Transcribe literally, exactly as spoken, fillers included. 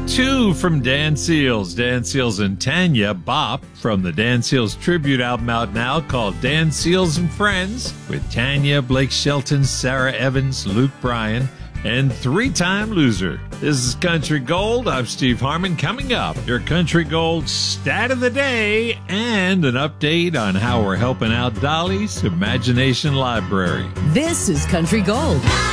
two from Dan Seals. Dan Seals and Tanya Bop from the Dan Seals tribute album out now called Dan Seals and Friends, with Tanya, Blake Shelton, Sarah Evans, Luke Bryan, and three-time loser. This is Country Gold. I'm Steve Harmon. Coming up, your Country Gold stat of the day and an update on how we're helping out Dolly's Imagination Library. This is Country Gold.